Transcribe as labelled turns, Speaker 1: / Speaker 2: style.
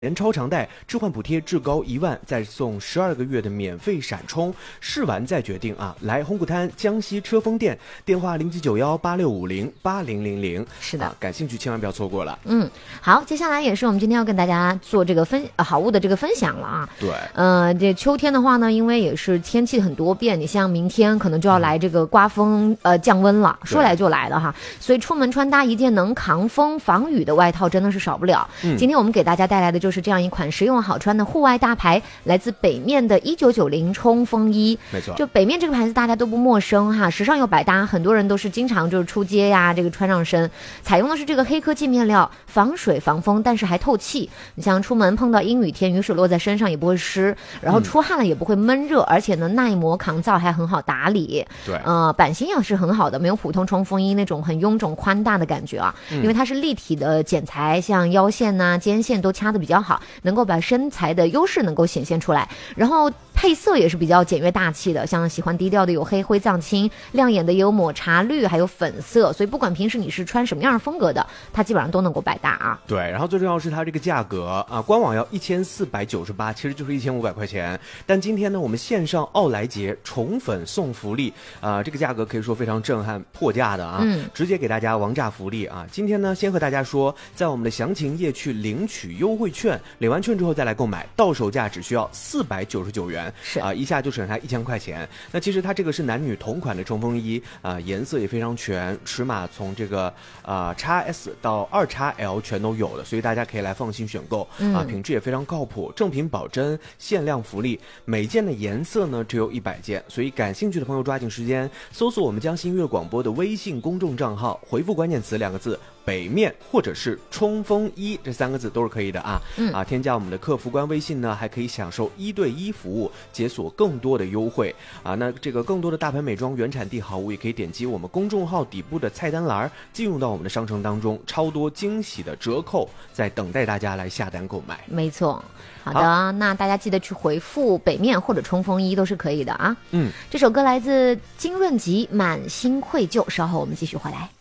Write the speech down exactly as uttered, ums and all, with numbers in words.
Speaker 1: 年超长贷置换补贴至高一万，再送十二个月的免费闪充，试完再决定啊！来红谷滩江西车丰店，电话零七九幺八六五零八零零零。
Speaker 2: 是的、
Speaker 1: 啊，感兴趣千万不要错过了。
Speaker 2: 嗯，好，接下来也是我们今天要跟大家做这个分、呃、好物的这个分享了啊。
Speaker 1: 对，
Speaker 2: 呃，这秋天的话呢，因为也是天气很多变，你像明天可能就要来这个刮风、呃降温了，说来就来了哈。所以出门穿搭一件能扛风防雨的外套真的是少不了。嗯、今天我们给大家带来的就是这样一款实用好穿的户外大牌，来自北面的一九九零冲锋衣。
Speaker 1: 没错，
Speaker 2: 就北面这个牌子大家都不陌生哈，时尚又百搭，很多人都是经常就是出街呀，这个穿上身。采用的是这个黑科技面料，防水防风，但是还透气。你像出门碰到阴雨天，雨水落在身上也不会湿，然后出汗了也不会闷热，嗯、而且呢耐磨抗造，还很好打理。
Speaker 1: 对，
Speaker 2: 呃，版型也是很好的，没有普通冲锋衣那种很臃肿宽大的感觉啊，嗯、因为它是立体的剪裁，像腰线呐、啊、肩线都掐得比较好。能够把身材的优势能够显现出来，然后配色也是比较简约大气的，像喜欢低调的有黑灰藏青，亮眼的也有抹茶绿，还有粉色，所以不管平时你是穿什么样的风格的，它基本上都能够百搭啊。
Speaker 1: 对，然后最重要的是它这个价格啊，官网要一千四百九十八，其实就是一千五百块钱。但今天呢，我们线上奥莱节宠粉送福利啊，这个价格可以说非常震撼，破价的啊，嗯、直接给大家王炸福利啊！今天呢，先和大家说，在我们的详情页去领取优惠券。领完券之后再来购买，到手价只需要四百九十九元，
Speaker 2: 是
Speaker 1: 啊、呃，一下就省下一千块钱。那其实它这个是男女同款的冲锋衣啊、呃，颜色也非常全，尺码从这个啊 X S 到二 X L 全都有的，所以大家可以来放心选购啊、呃，品质也非常靠谱，正品保真，限量福利，每件的颜色呢只有一百件，所以感兴趣的朋友抓紧时间搜索我们江西音乐广播的微信公众账号，回复关键词两个字。北面或者是冲锋衣这三个字都是可以的啊，嗯、啊，添加我们的客服官微信呢，还可以享受一对一服务，解锁更多的优惠啊。那这个更多的大牌美妆原产地好物，也可以点击我们公众号底部的菜单栏，进入到我们的商城当中，超多惊喜的折扣在等待大家来下单购买。
Speaker 2: 没错，好的，好，那大家记得去回复北面或者冲锋衣都是可以的啊。嗯，这首歌来自金润吉《满心愧疚》，稍后我们继续回来。